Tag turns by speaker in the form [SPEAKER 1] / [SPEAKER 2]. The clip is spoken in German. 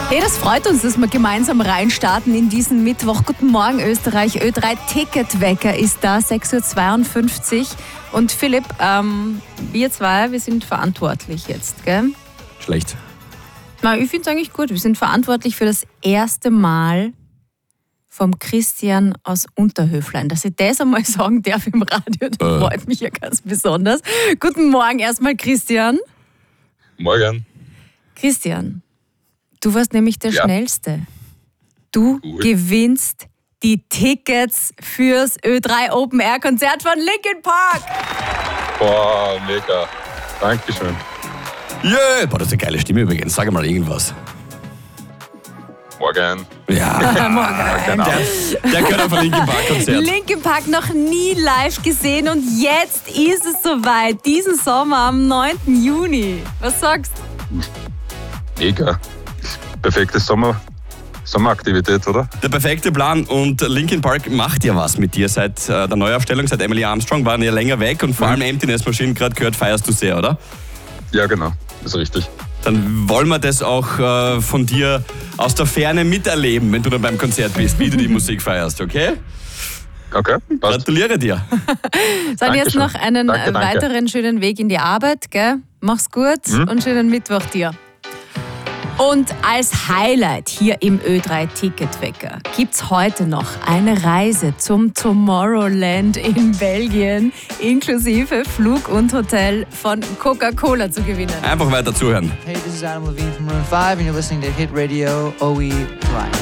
[SPEAKER 1] Hey, das freut uns, dass wir gemeinsam reinstarten in diesen Mittwoch. Guten Morgen, Österreich. Ö3 Ticketwecker ist da, 6.52 Uhr. Und Philipp, wir zwei, wir sind verantwortlich jetzt, gell?
[SPEAKER 2] Schlecht.
[SPEAKER 1] Na, ich finde es eigentlich gut. Wir sind verantwortlich für das erste Mal vom Christian aus Unterhöflein. Dass ich das einmal sagen darf im Radio, das freut mich ja ganz besonders. Guten Morgen erstmal, Christian.
[SPEAKER 3] Morgen.
[SPEAKER 1] Christian, du warst nämlich der Schnellste. Du gewinnst die Tickets fürs Ö3 Open Air Konzert von Linkin Park.
[SPEAKER 3] Boah, mega. Dankeschön.
[SPEAKER 2] Yeah. Boah, das ist eine geile Stimme übrigens. Sag mal irgendwas.
[SPEAKER 3] Morgen.
[SPEAKER 2] Ja,
[SPEAKER 1] Morgen.
[SPEAKER 2] Der gehört auf ein Linkin Park Konzert.
[SPEAKER 1] Linkin Park noch nie live gesehen und jetzt ist es soweit. Diesen Sommer am 9. Juni. Was sagst du?
[SPEAKER 3] Mega. Perfekte Sommeraktivität, oder?
[SPEAKER 2] Der perfekte Plan, und Linkin Park macht ja was mit dir seit der Neuaufstellung, seit Emily Armstrong, waren ja länger weg und vor allem Emptiness Machine gerade gehört, feierst du sehr, oder?
[SPEAKER 3] Ja, genau. Das ist richtig.
[SPEAKER 2] Dann wollen wir das auch von dir aus der Ferne miterleben, wenn du dann beim Konzert bist, wie du die Musik feierst, okay?
[SPEAKER 3] Okay, passt.
[SPEAKER 2] Gratuliere dir.
[SPEAKER 1] Dann jetzt
[SPEAKER 3] Dankeschön.
[SPEAKER 1] noch einen
[SPEAKER 3] Danke.
[SPEAKER 1] weiteren schönen Weg in die Arbeit, gell? Mach's gut und schönen Mittwoch dir. Und als Highlight hier im Ö3 Ticketwecker gibt's heute noch eine Reise zum Tomorrowland in Belgien, inklusive Flug und Hotel von Coca-Cola zu gewinnen.
[SPEAKER 2] Einfach weiter zuhören.
[SPEAKER 4] Hey, this is Adam Levine from Maroon 5 and you're listening to Hit Radio OE Live.